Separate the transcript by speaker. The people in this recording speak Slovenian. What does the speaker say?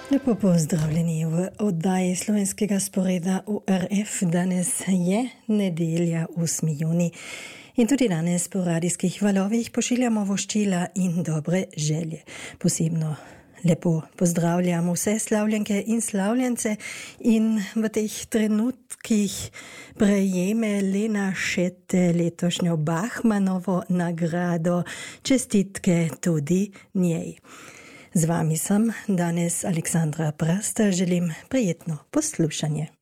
Speaker 1: Lepo pozdravljeni v oddaji slovenskega sporeda URF. Danes je nedelja 8. juni in tudi danes po radijskih valovih pošiljamo voščila in dobre želje. Posebno lepo pozdravljam vse slavljenke in slavljence in v teh trenutkih prejeme Lena Šete letošnjo Bachmanovo nagrado. Čestitke tudi njej. Z vami sem danes Aleksandra Prasta, želim prijetno poslušanje.